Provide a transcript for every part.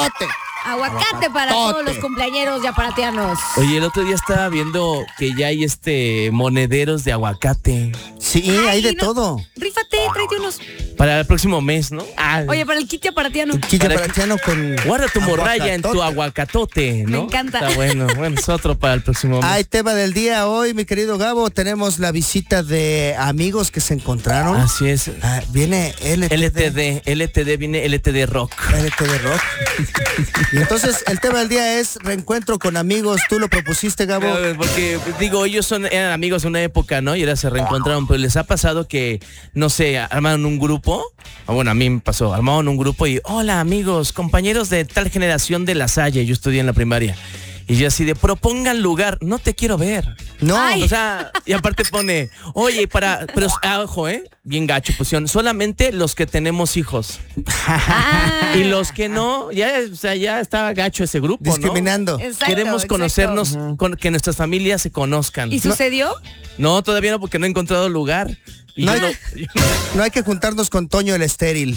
aguacatote. Aguacate para todos los cumpleañeros yaparatianos. Oye, el otro día estaba viendo que ya hay monederos de aguacate. Sí, hay de todo. Rífate, tráete unos. Para el próximo mes, ¿no? Oye, para el kit yaparatiano. El kit yaparatiano con guarda tu morralla en tu aguacatote, ¿no? Me encanta. Está bueno, es otro para el próximo mes. Hay tema del día hoy, mi querido Gabo. Tenemos la visita de amigos que se encontraron. Así es. Viene LTD, viene LTD Rock. LTD Rock. Y entonces el tema del día es reencuentro con amigos. ¿Tú lo propusiste, Gabo? Porque, digo, ellos eran amigos de una época, ¿no? Y ahora se reencontraron, pero les ha pasado que, no sé, armaron un grupo. Bueno, a mí me pasó, armaron un grupo y, hola amigos, compañeros de tal generación de La Salle, yo estudié en la primaria. Y yo así de, propongan lugar, no te quiero ver. No. O sea, y aparte pone, oye, pero ojo, bien gacho pusieron, solamente los que tenemos hijos. Y los que no, ya estaba gacho ese grupo, discriminando. ¿no? Exacto, queremos conocernos, que nuestras familias se conozcan. ¿Y sucedió? No, todavía no, porque no he encontrado lugar. Y no hay que juntarnos con Toño el estéril.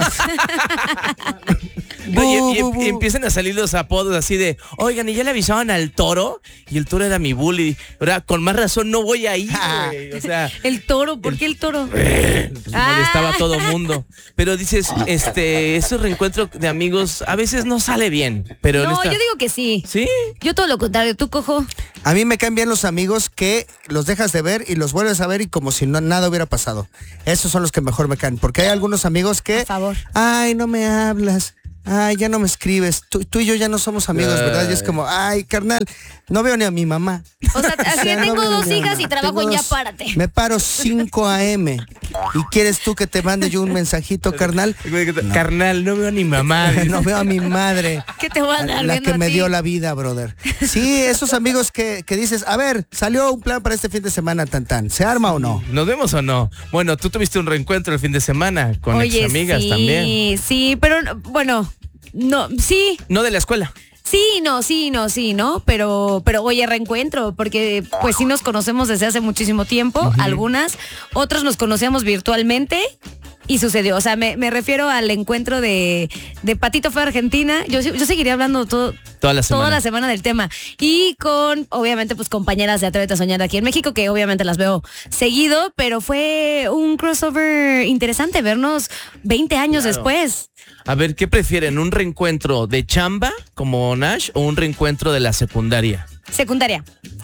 Y empiezan a salir los apodos así de, oigan, ¿y ya le avisaban al Toro? Y el Toro era mi bully. Ahora, con más razón no voy ahí, güey. O sea, el Toro, ¿por qué el Toro? Molestaba a todo mundo. Pero dices, ese reencuentro de amigos a veces no sale bien. Pero no, yo digo que sí. ¿Sí? Yo todo lo contrario, ¿tú, Cojo? A mí me caen bien los amigos que los dejas de ver y los vuelves a ver y como si nada hubiera pasado. Esos son los que mejor me caen. Porque hay algunos amigos que... Por favor. Ay, no me hablas. Ay, ya no me escribes. Tú y yo ya no somos amigos, ¿verdad? Y es como, ay, carnal, no veo ni a mi mamá. O sea, tengo dos hijas y trabajo en Yapárate. Me paro 5 a.m. ¿Y quieres tú que te mande yo un mensajito, carnal? No. Carnal, no veo a mi mamá. No veo a mi madre. ¿Qué te voy a dar? La que me dio la vida, brother. Sí, esos amigos que dices, a ver, salió un plan para este fin de semana, tan. ¿Se arma o no? ¿Nos vemos o no? Bueno, tú tuviste un reencuentro el fin de semana con ex amigas también. Sí, pero bueno, no, sí. No de la escuela. Sí, no, pero oye, reencuentro, porque pues sí nos conocemos desde hace muchísimo tiempo, algunas, otros nos conocíamos virtualmente y sucedió, o sea, me refiero al encuentro de Patito fue a Argentina, yo seguiría hablando toda la semana del tema, y con, obviamente, pues compañeras de Atrévete a Soñar aquí en México, que obviamente las veo seguido, pero fue un crossover interesante vernos 20 años después. A ver, ¿qué prefieren? ¿Un reencuentro de chamba, como Nash, o un reencuentro de la secundaria? Secundaria.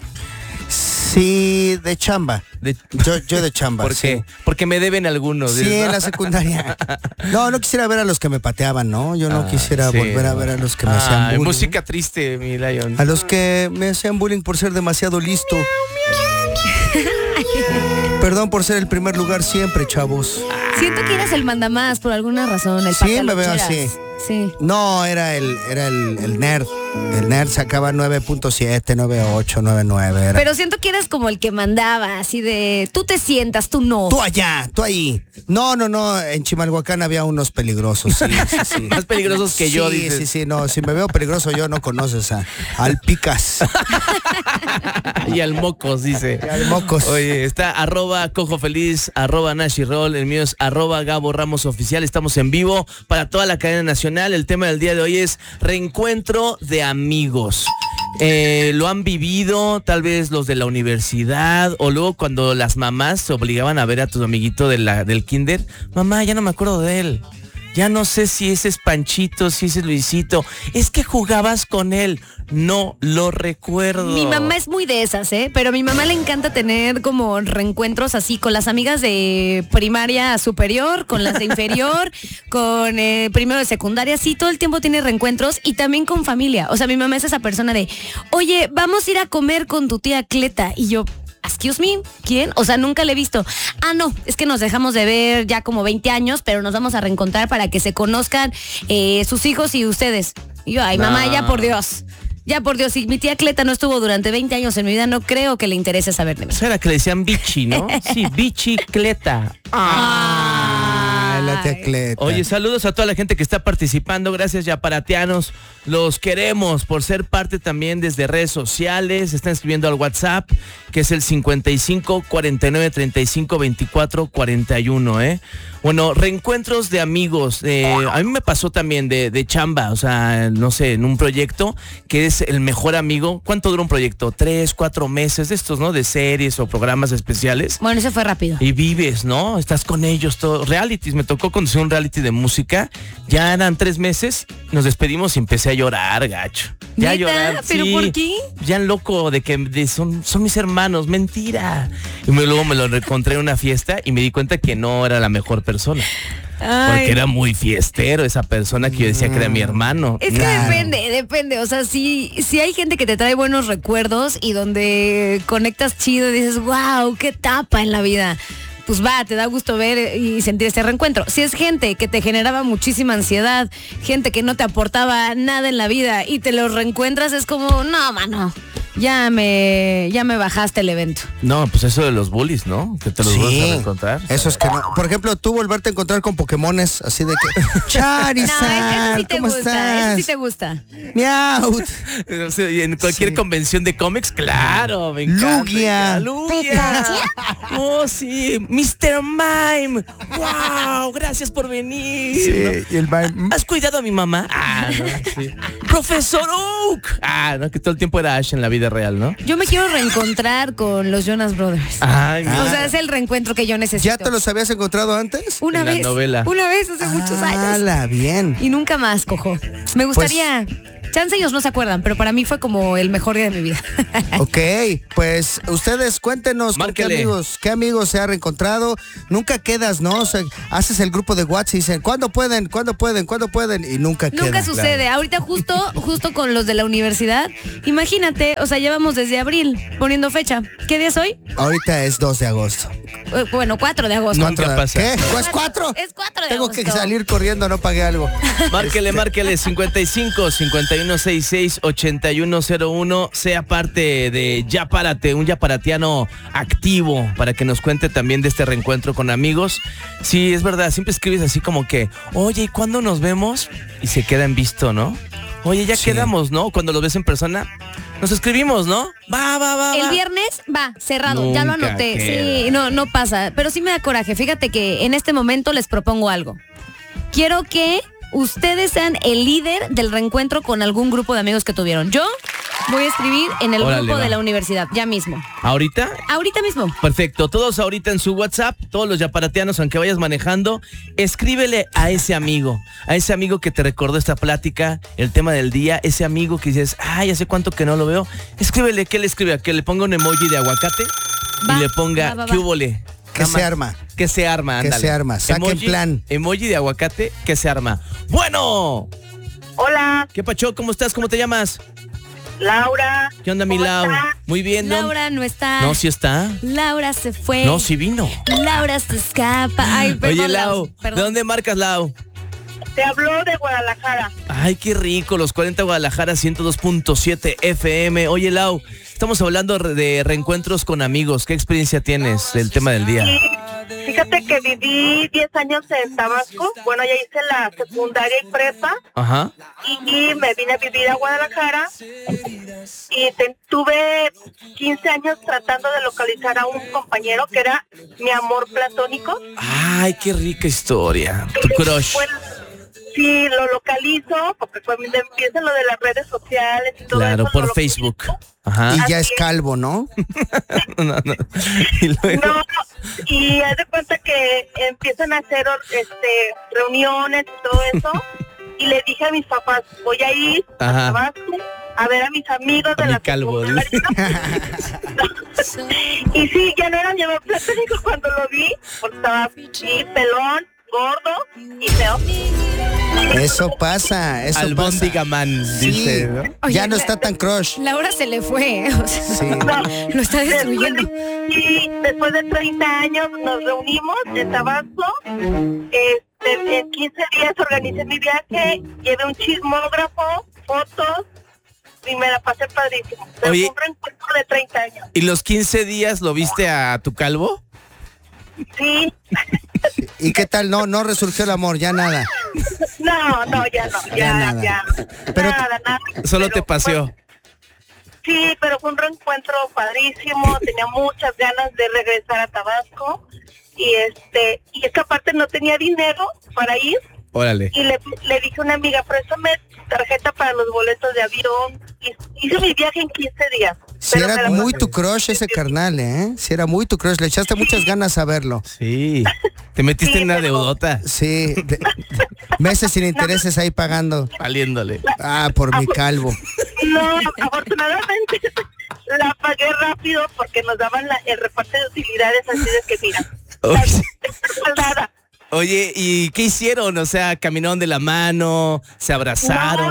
Sí, de chamba. Yo de chamba. ¿Por qué? Porque me deben algunos. Sí, en la secundaria. No quisiera ver a los que me pateaban, ¿no? Yo no quisiera volver a ver a los que me hacían bullying. Música triste, mi Lion. A los que me hacían bullying por ser demasiado listo. Perdón por ser el primer lugar siempre, chavos. Siento que eras el mandamás por alguna razón. Sí, me veo así. Sí. No, era el nerd. El nerd sacaba 9.7, 9.8, 9.9. Pero siento que eras como el que mandaba, así de, tú te sientas, tú no. Tú allá, tú ahí. No, en Chimalhuacán había unos peligrosos, sí. Más peligrosos que yo, dices. Sí, no, si me veo peligroso yo no conoces al Picas. Y al Mocos, dice. Y al Mocos. Oye, está @CojoFeliz, @NashiRoll, el mío es @Gabo Ramos Oficial. Estamos en vivo para toda la cadena nacional. El tema del día de hoy es reencuentro de amigos. Lo han vivido tal vez los de la universidad o luego cuando las mamás se obligaban a ver a tu amiguito del kinder. Mamá, ya no me acuerdo de él. Ya no sé si ese es Panchito, si ese es Luisito. Es que jugabas con él. No lo recuerdo. Mi mamá es muy de esas, pero a mi mamá le encanta tener como reencuentros así con las amigas de primaria superior, con las de inferior, con primero de secundaria. Sí, todo el tiempo tiene reencuentros y también con familia. O sea, mi mamá es esa persona de, oye, vamos a ir a comer con tu tía Cleta. Y yo, excuse me, ¿quién? O sea, nunca le he visto. No, es que nos dejamos de ver ya como 20 años, pero nos vamos a reencontrar para que se conozcan sus hijos y ustedes. Y yo, ay, mamá, ya por Dios. Ya por Dios, si mi tía Cleta no estuvo durante 20 años en mi vida, no creo que le interese saber de mí. Eso era que le decían Bichi, ¿no? Sí, Bichi Cleta. La tía Cleta. Oye, saludos a toda la gente que está participando. Gracias, yaparatianos. Los queremos por ser parte también desde redes sociales. Están escribiendo al WhatsApp, que es el 55 49 35 24 41, Bueno, reencuentros de amigos. A mí me pasó también de chamba, o sea, no sé, en un proyecto que es el mejor amigo. ¿Cuánto dura un proyecto? 3, 4 meses de estos, ¿no? De series o programas especiales. Bueno, ese fue rápido. Y vives, ¿no? Estás con ellos, todo. Realities, me tocó conducir un reality de música. Ya eran 3 meses, nos despedimos y empecé a llorar, gacho. Ya a ¿Neta? llorar, ¿Pero sí. por qué? Ya loco de que son mis hermanos, mentira. Y luego me lo encontré en una fiesta y me di cuenta que no era la mejor persona. Ay. Porque era muy fiestero esa persona que yo decía que era mi hermano. Es que depende. O sea, si hay gente que te trae buenos recuerdos y donde conectas chido y dices, wow, qué etapa en la vida. Pues va, te da gusto ver y sentir este reencuentro. Si es gente que te generaba muchísima ansiedad, gente que no te aportaba nada en la vida y te los reencuentras, es como, no, mano, ya me bajaste el evento. No, pues eso de los bullies, ¿no? Que te los vas a reencontrar. Eso es que no. Por ejemplo, tú volverte a encontrar con Pokémones, así de que, Charizard, No, ese sí te ¿cómo gusta, estás? ese sí te gusta. Meowth. O sea, y en cualquier convención de cómics, claro, me encanta. Lugia. Lugia. Oh, sí. Mr. Mime. Wow, gracias por venir. Sí, y el ¿Has cuidado a mi mamá? Ah, no, sí. Profesor Oak. Ah, no, que todo el tiempo era Ash en la vida real, ¿no? Yo me quiero reencontrar con los Jonas Brothers. Ay, O sea, es el reencuentro que yo necesito. ¿Ya te los habías encontrado antes? Una en la vez. novela. Una vez hace muchos años. ¡Hala, bien! Y nunca más, cojo. Me gustaría. Chance ellos no se acuerdan, pero para mí fue como el mejor día de mi vida. Ok, pues ustedes cuéntenos con Márquele. qué amigos se ha reencontrado. Nunca quedas, ¿no? O sea, haces el grupo de WhatsApp y dicen, ¿cuándo pueden? Y nunca queda. Nunca sucede. Ahorita justo con los de la universidad, imagínate, o sea, llevamos desde abril poniendo fecha. ¿Qué día es hoy? Ahorita es 2 de agosto. Bueno, 4 de agosto. Nunca pasa. ¿Qué? ¿Pues 4? Es 4 de Tengo agosto. que salir corriendo, no pagué algo. Márquele 55 5166 8101. Sea parte de Ya Párate, un yaparatiano activo, para que nos cuente también de este reencuentro con amigos. Sí, es verdad, siempre escribes así como que, oye, ¿y cuándo nos vemos? Y se queda en visto, ¿no? Oye, ya quedamos, ¿no? Cuando lo ves en persona, nos escribimos, ¿no? Va. El viernes va, cerrado, ya lo Nunca anoté. queda. Sí, no pasa. Pero sí me da coraje. Fíjate que en este momento les propongo algo. Quiero que ustedes sean el líder del reencuentro con algún grupo de amigos que tuvieron. Yo voy a escribir en el Órale, grupo va. de la universidad, ya mismo. ¿Ahorita? Ahorita mismo. Perfecto, todos ahorita en su WhatsApp, todos los yaparatianos, aunque vayas manejando, escríbele a ese amigo que te recordó esta plática, el tema del día, ese amigo que dices, ay, hace cuánto que no lo veo. Escríbele, ¿qué le escribe? Que le ponga un emoji de aguacate Va, y le ponga, va. ¿qué húbole? Que se arma. Que se arma, Que ándale. se arma, saquen plan. Emoji de aguacate, que se arma. Bueno, Hola, ¿qué pacho? ¿Cómo estás? ¿Cómo te llamas? Laura. ¿Qué onda, mi ¿Cómo Lau? estás? Muy bien, ¿no? Laura no está. No, sí está. Laura se fue. No, sí vino. Laura se escapa. Ay, perdón, Oye, Lau, perdón. ¿de dónde marcas, Lau? Te habló de Guadalajara. Ay, qué rico, los 40 Guadalajara 102.7 FM. Oye, Lau, estamos hablando de reencuentros con amigos. ¿Qué experiencia tienes del tema del día? Y fíjate que viví 10 años en Tabasco. Bueno, ya hice la secundaria y prepa. Ajá. Y me vine a vivir a Guadalajara. Y tuve 15 años tratando de localizar a un compañero que era mi amor platónico. Ay, qué rica historia. Tu crush. Bueno, sí, lo localizo, porque cuando empieza lo de las redes sociales y todo Claro, eso, por lo Facebook. localizo. Ajá. Y ya Así es es. calvo, ¿no? No. Y luego, No, y haz de cuenta que empiezan a hacer reuniones y todo eso. Y le dije a mis papás, voy a ir Ajá. a Tabasco a ver a mis amigos A de mi la calvo. secundaria. Y sí, ya no era mi amor platónico cuando lo vi, porque estaba así, pelón, gordo y feo. Eso pasa. Albóndiga Man, dice, ¿no? Oye, Ya no está tan crush. Laura se le fue. O sea, Sí. lo está destruyendo. Después de 30 años nos reunimos en Tabasco. En 15 días organicé mi viaje, llevé un chismógrafo, fotos y me la pasé padrísimo. Pero Oye. fue un reencuentro de 30 años. ¿Y los 15 días lo viste a tu calvo? Sí, ¿Y qué tal? No resurgió el amor, ya nada. No, ya no, Ya nada. ya. Pero- nada. Solo Pero te paseó. Sí, pero fue un reencuentro padrísimo, tenía muchas ganas de regresar a Tabasco y y esta parte no tenía dinero para ir Órale. y le dije a una amiga, préstame tarjeta para los boletos de avión y hice mi viaje en 15 días. Si Pero era me la muy pasé- tu crush ese carnal, ¿eh? Si era muy tu crush, le echaste muchas ganas a verlo. Sí. Te metiste Sí, en una pero- deudota. Sí, meses sin intereses ahí pagando. Valiéndole. Ah, por mi calvo. No, afortunadamente la pagué rápido porque nos daban el reparto de utilidades, así de que mira, Oye, nada. Oye, ¿y qué hicieron? O sea, caminaron de la mano, se abrazaron.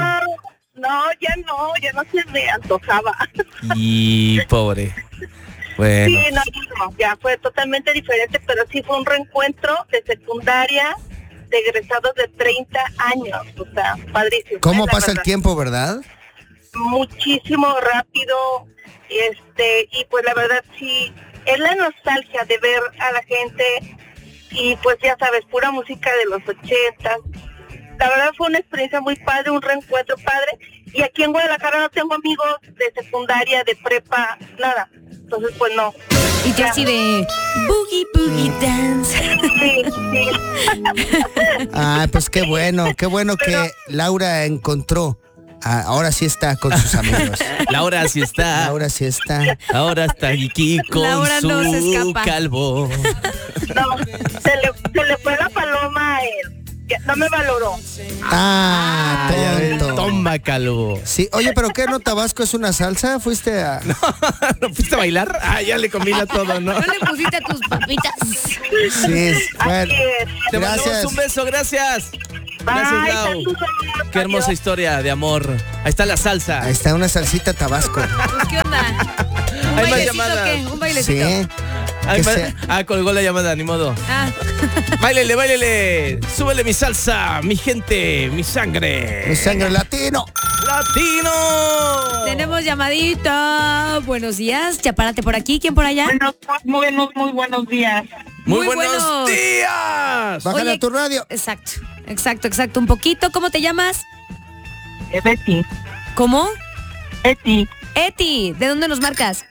Ya no se me antojaba. Y pobre. Bueno. Sí, no, ya fue totalmente diferente, pero sí fue un reencuentro de secundaria de egresados de 30 años, o sea, padrísimo. ¿Cómo la pasa el verdad. tiempo, verdad? Muchísimo rápido, y pues la verdad sí, es la nostalgia de ver a la gente, y pues ya sabes, pura música de los 80. La verdad fue una experiencia muy padre, un reencuentro padre, y aquí en Guadalajara no tengo amigos de secundaria, de prepa, nada. Entonces pues no. Y tú así de boogie boogie dance. Sí, sí. Ah, pues qué bueno que Laura encontró. Ah, ahora sí está con sus amigos. Laura sí está. Ahora sí está. Ahora está aquí con Laura su no se escapa. calvo. No, se le fue la paloma a él. Ya, no me valoró. Ah, Ya ves, tonto. toma, calvo. Sí, oye, pero ¿qué no Tabasco es una salsa? ¿Fuiste a...? ¿No fuiste a bailar? Ah, ya le combina todo, ¿no? ¿No le pusiste a tus papitas? Sí, bueno. Así es. Te mandamos Gracias. un beso, gracias. Gracias, Bye, Lau. saludos. Qué hermosa Adiós. historia de amor. Ahí está la salsa. Ahí está una salsita Tabasco. Pues, ¿qué onda? ¿Un Hay más bailecito llamadas. qué? ¿Un bailecito? Sí. Ay, que sea- colgó la llamada, ni modo. Ah, Báilele, báilele. Súbele mi salsa, mi gente, mi sangre. Mi sangre latino. ¡Latino! tenemos llamadita. Buenos días. Chapárate por aquí. ¿Quién por allá? Muy buenos días. Muy, Muy buenos buenos. días. Bájale Oye, a tu radio. Exacto. Un poquito. ¿Cómo te llamas? Betty. ¿Cómo? Betty. Eti. ¿De dónde nos marcas?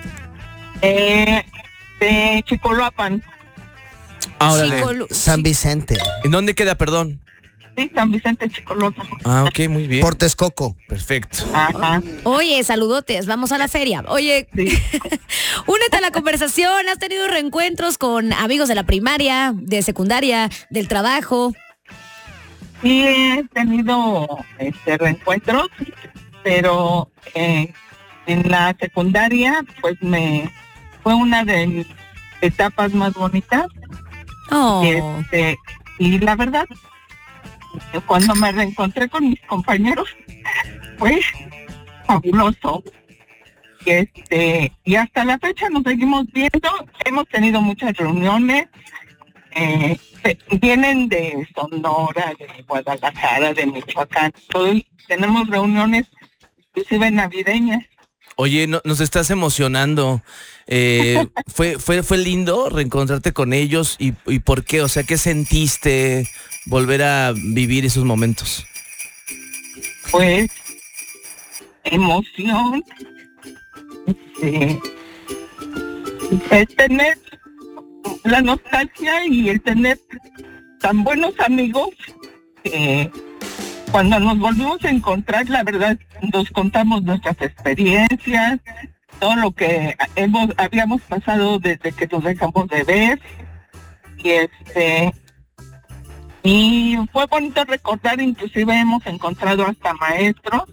De Chicoloapan. Órale. San Vicente. ¿En dónde queda, perdón? Sí, San Vicente Chicoloapan. Ah, ok, muy bien. Por Texcoco. Perfecto. Ajá. Oye, saludotes, vamos a la feria. Oye, únete a la conversación. ¿Has tenido reencuentros con amigos de la primaria, de secundaria, del trabajo? Sí he tenido reencuentros, pero en la secundaria pues fue una de mis etapas más bonitas. Oh. Y la verdad, cuando me reencontré con mis compañeros fue fabuloso. Y hasta la fecha nos seguimos viendo, hemos tenido muchas reuniones. Vienen de Sonora, de Guadalajara, de Michoacán. Hoy tenemos reuniones inclusive navideñas. Oye, nos estás emocionando. ¿Fue lindo reencontrarte con ellos? ¿Y por qué? O sea, ¿qué sentiste volver a vivir esos momentos? Pues emoción, el tener la nostalgia y el tener tan buenos amigos que cuando nos volvimos a encontrar, la verdad, nos contamos nuestras experiencias, todo lo que habíamos pasado desde que nos dejamos de ver. Y fue bonito recordar, inclusive hemos encontrado hasta maestros.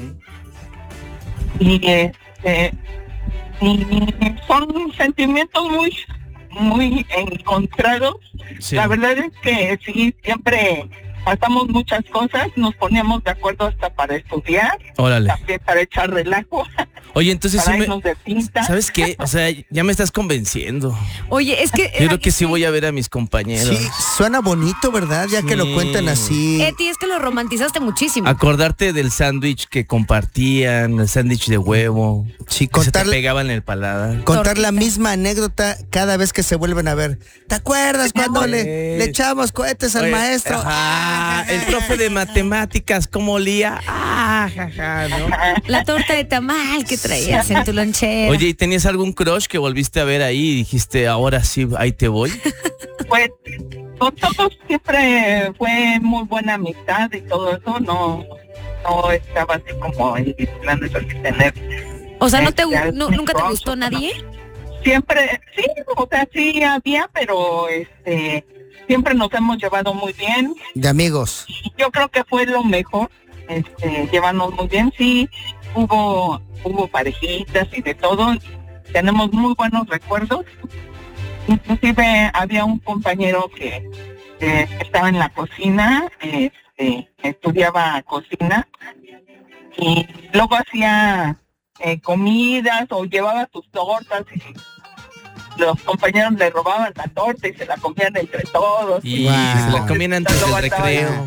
Y son sentimientos muy encontrados. Sí. La verdad es que sí, siempre pasamos muchas cosas, nos poníamos de acuerdo hasta para estudiar, Órale. también para echar relajo, Oye, entonces para sí irnos de pinta. ¿sabes qué? O sea, ya me estás convenciendo. Oye, es que... Yo creo que sí voy a ver a mis compañeros. Sí, suena bonito, ¿verdad? Ya que lo Sí. cuentan así. Eti, es que lo romantizaste muchísimo. Acordarte del sándwich que compartían, el sándwich de huevo. Sí, Que se te contar, pegaba en el paladar. contar la Tortita. misma anécdota cada vez que se vuelven a ver. ¿Te acuerdas cuando le echamos cohetes al Oye, maestro? ajá, el profe de matemáticas, ¿cómo olía? Jaja, ¿no? La torta de tamal que traías en tu lonchera. Oye, ¿y tenías algún crush que volviste a ver ahí y dijiste, ahora sí, ahí te voy? Pues con todos siempre fue muy buena amistad y todo eso, no estaba así como en mis planes de tener. O sea, ¿nunca te crush, gustó nadie? Siempre, sí, o sea, sí había, pero siempre nos hemos llevado muy bien. De amigos. Yo creo que fue lo mejor, llevarnos muy bien. Sí, hubo parejitas y de todo. Tenemos muy buenos recuerdos. Inclusive había un compañero que estaba en la cocina, estudiaba cocina y luego hacía comidas o llevaba sus tortas y los compañeros le robaban la torta y se la comían entre todos. Y Wow. se la comían antes del Luego estaba recreo.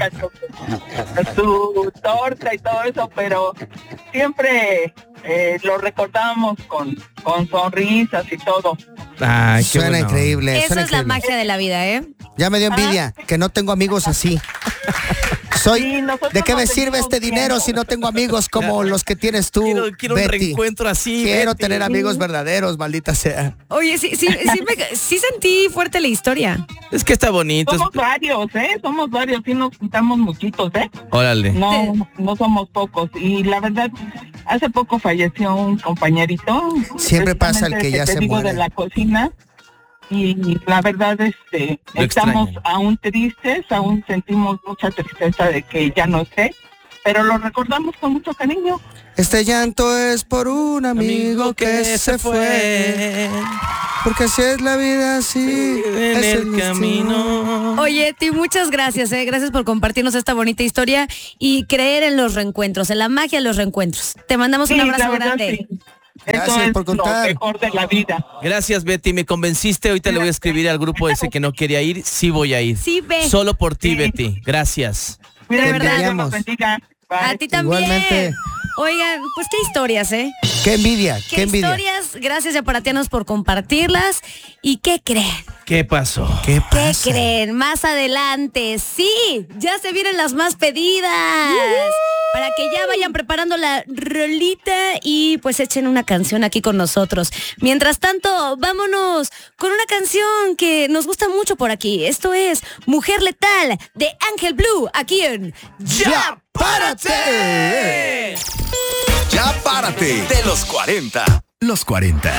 su torta y todo eso, pero siempre lo recordábamos con sonrisas y todo. Ay, qué Suena bueno. increíble. Esa suena es la increíble. magia de la vida, ¿eh? Ya me dio envidia que no tengo amigos así. Sí, nosotros ¿De qué me nos sirve seguimos este dinero viendo. si no tengo amigos como los que tienes tú, Quiero un Betty? reencuentro así. Quiero Betty. tener amigos verdaderos, maldita sea. Oye, sí sentí fuerte la historia. Es que está bonito. Somos varios, sí nos juntamos muchitos, Órale. No somos pocos. Y la verdad, hace poco falleció un compañerito. Siempre pasa el que precisamente ya te se digo, muere. de la cocina. Y la verdad, estamos extraño. aún tristes, aún sentimos mucha tristeza de que ya no esté, pero lo recordamos con mucho cariño. Este llanto es por un amigo que se fue. Porque así es la vida, así En es el destino. camino. Oye, Eti, muchas gracias, Gracias por compartirnos esta bonita historia y creer en los reencuentros, en la magia de los reencuentros. Te mandamos un Sí, abrazo la verdad, grande. sí. Gracias Eso es por contar. lo mejor de la vida. Gracias, Betty. Me convenciste. Ahorita le voy a escribir al grupo ese que no quería ir. Sí voy a ir. Sí, ve. Solo por ti, Sí. Betty. Gracias. Cuídate, De verdad. Dios envidiamos. los bendiga. Bye. A ti también. Igualmente. Oigan, pues qué historias, ¿eh? Qué envidia, Qué qué envidia. historias. Gracias, Yaparatianos, por compartirlas. ¿Y qué creen? ¿Qué pasó? ¿Qué ¿Qué pasa? creen? Más adelante, sí, ya se vienen las más pedidas. Para que ya vayan preparando la rolita y pues echen una canción aquí con nosotros. Mientras tanto, vámonos con una canción que nos gusta mucho por aquí. Esto es Mujer Letal de Ángel Blue, aquí en ¡Ya, párate! Ya párate de los 40. Los 40.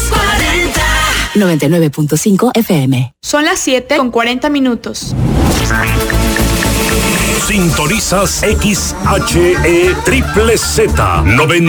99.5 FM. Son las 7:40. Sintonizas XHE Triple Z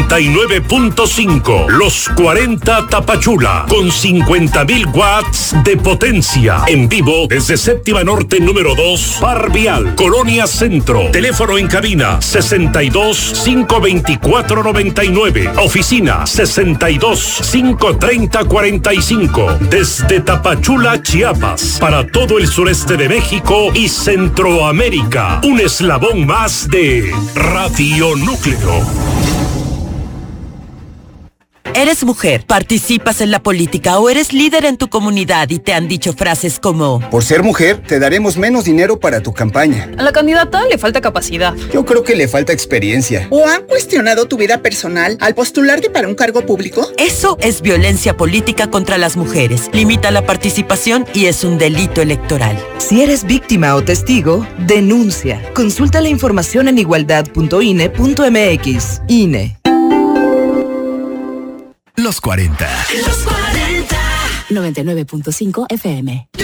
99.5 Los 40 Tapachula con 50.000 watts de potencia en vivo desde Séptima Norte número 2 Parvial, Colonia Centro. Teléfono en cabina 62 524 99. Oficina 62 530 45. Desde Tapachula, Chiapas, para todo el sureste de México y Centroamérica. Un eslabón más de Radio Núcleo. Eres mujer, participas en la política o eres líder en tu comunidad y te han dicho frases como: por ser mujer, te daremos menos dinero para tu campaña. A la candidata le falta capacidad. Yo creo que le falta experiencia. ¿O han cuestionado tu vida personal al postularte para un cargo público? Eso es violencia política contra las mujeres. Limita la participación y es un delito electoral. Si eres víctima o testigo, denuncia. Consulta la información en igualdad.ine.mx. INE. Los 40. 99.5 FM.